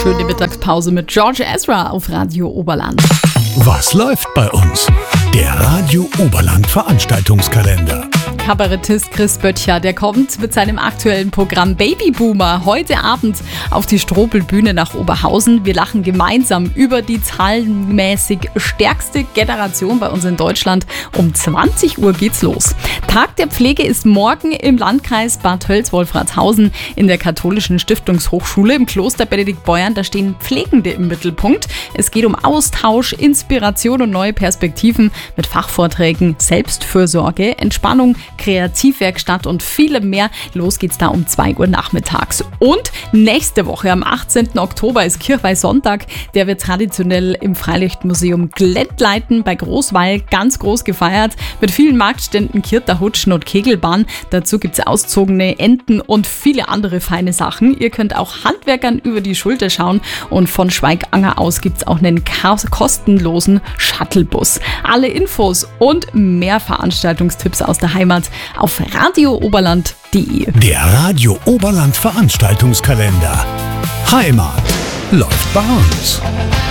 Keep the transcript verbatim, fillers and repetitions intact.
Schöne Mittagspause mit George Ezra auf Radio Oberland. Was läuft bei uns? Der Radio Oberland Veranstaltungskalender. Kabarettist Chris Böttcher, der kommt mit seinem aktuellen Programm Babyboomer heute Abend auf die Strobelbühne nach Oberhausen. Wir lachen gemeinsam über die zahlenmäßig stärkste Generation bei uns in Deutschland. Um zwanzig Uhr geht's los. Tag der Pflege ist morgen im Landkreis Bad Tölz-Wolfratshausen in der katholischen Stiftungshochschule im Kloster Benediktbeuern. Da stehen Pflegende im Mittelpunkt. Es geht um Austausch, Inspiration und neue Perspektiven mit Fachvorträgen, Selbstfürsorge, Entspannung, Kreativwerkstatt und vielem mehr. Los geht's da um zwei Uhr nachmittags. Und nächste Woche am achtzehnten Oktober ist Kirchweihsonntag. Der wird traditionell im Freilichtmuseum Glättleiten bei Großweil ganz groß gefeiert. Mit vielen Marktständen, Kirterhutschen und Kegelbahn. Dazu gibt's auszogene Enten und viele andere feine Sachen. Ihr könnt auch Handwerkern über die Schulter schauen. Und von Schweiganger aus gibt's auch einen kostenlosen Shuttlebus. Alle Infos und mehr Veranstaltungstipps aus der Heimat auf radio oberland punkt de. Der Radio Oberland Veranstaltungskalender. Heimat läuft bei uns.